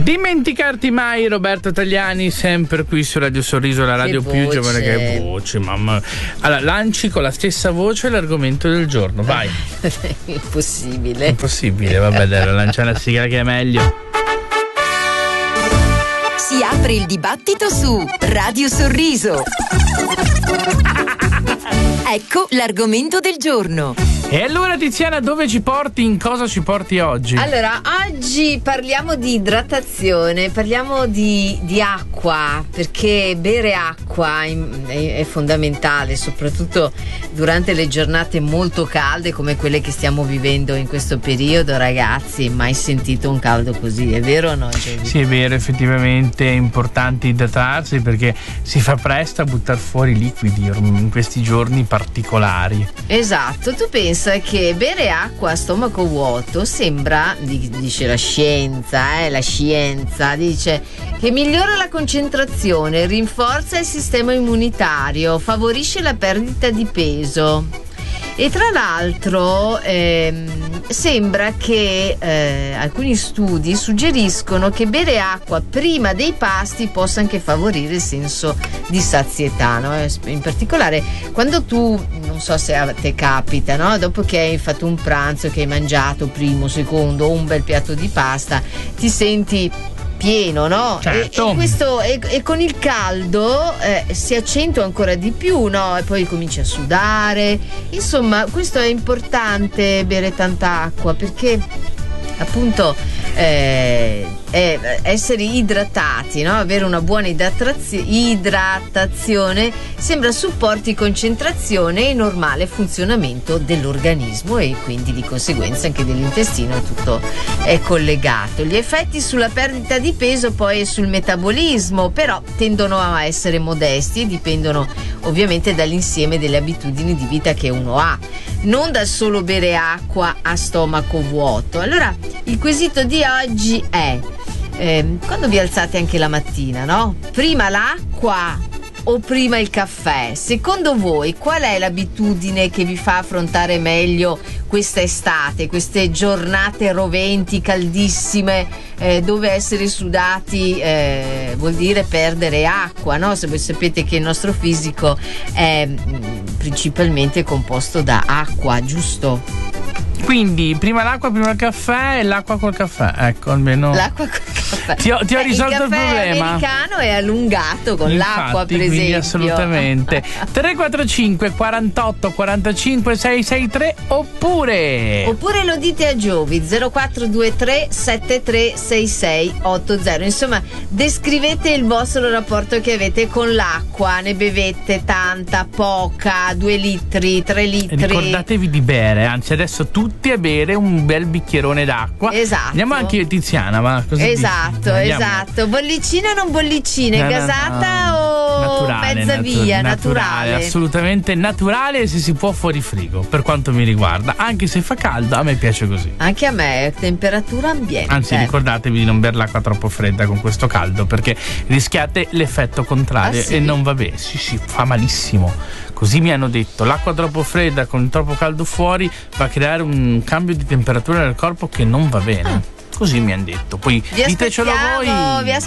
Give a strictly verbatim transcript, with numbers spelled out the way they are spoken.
Dimenticarti mai, Roberto Tagliani, sempre qui su Radio Sorriso, la radio che più voce. giovane. Che voce, mamma. Allora, lanci con la stessa voce l'argomento del giorno, vai. Impossibile. Impossibile, vabbè, dai, lancia la sigla che è meglio. Si apre il dibattito su Radio Sorriso. Ecco l'argomento del giorno. E allora, Tiziana, dove ci porti? In cosa ci porti oggi? Allora, oggi parliamo di idratazione, parliamo di, di acqua, perché bere acqua è, è fondamentale, soprattutto durante le giornate molto calde come quelle che stiamo vivendo in questo periodo, ragazzi. Mai sentito un caldo così, è vero o no, Giovi? Sì, è vero, effettivamente è importante idratarsi perché si fa presto a buttare fuori liquidi in questi giorni particolari. Esatto, tu pensa che bere acqua a stomaco vuoto sembra, dice la scienza, eh, la scienza dice che migliora la concentrazione, rinforza il sistema immunitario, favorisce la perdita di peso. E tra l'altro ehm, sembra che eh, alcuni studi suggeriscono che bere acqua prima dei pasti possa anche favorire il senso di sazietà, no? In particolare quando tu, non so se a te capita, no? Dopo che hai fatto un pranzo, che hai mangiato primo, secondo, un bel piatto di pasta, ti senti pieno, no? Certo. E, e, questo, e, e con il caldo eh, si accentua ancora di più, no? E poi cominci a sudare. Insomma, questo è importante, bere tanta acqua, perché appunto eh, è essere idratati, no? Avere una buona idratazio- idratazione sembra supporti concentrazione e normale funzionamento dell'organismo e quindi di conseguenza anche dell'intestino, tutto è collegato. Gli effetti sulla perdita di peso poi e sul metabolismo però tendono a essere modesti e dipendono ovviamente dall'insieme delle abitudini di vita che uno ha, non dal solo bere acqua a stomaco vuoto. Allora il quesito di oggi è eh, quando vi alzate anche la mattina, no? Prima l'acqua o prima il caffè? Secondo voi qual è l'abitudine che vi fa affrontare meglio questa estate, queste giornate roventi, caldissime, eh, dove essere sudati eh, vuol dire perdere acqua, no? Se voi sapete che il nostro fisico è mh, principalmente composto da acqua, giusto? Quindi prima l'acqua, prima il caffè e l'acqua col caffè. Ecco, almeno L'acqua col caffè. Ti ho, ti ho Eh, risolto il, il caffè problema. americano è allungato con Infatti, l'acqua, per quindi esempio. assolutamente. tre quattro cinque quarantotto quarantacinque sei sei tre oppure Oppure lo dite a Giovi zero quattro due tre sette tre sei sei otto zero. Insomma, descrivete il vostro rapporto che avete con l'acqua. Ne bevete tanta, poca, due litri, tre litri? ricordatevi di bere, anzi adesso tutti a bere un bel bicchierone d'acqua. Esatto. Andiamo anche io, Tiziana, ma cosa Esatto, dici? Andiamo. esatto. Bollicine o non bollicine? No, no, gasata no. o Naturale, mezza natu- via? naturale, Naturale. assolutamente naturale, se si può fuori frigo, per quanto mi riguarda. Anche se fa caldo, a me piace così. Anche a me, temperatura ambiente. Anzi, ricordatevi di non bere l'acqua troppo fredda con questo caldo, perché rischiate l'effetto contrario. Ah, sì? E non va bene. Sì, sì, fa malissimo. Così mi hanno detto, l'acqua troppo fredda con troppo caldo fuori va a creare un cambio di temperatura nel corpo che non va bene. Ah. Così mi hanno detto. Poi Vi ditecelo aspettiamo, voi. vi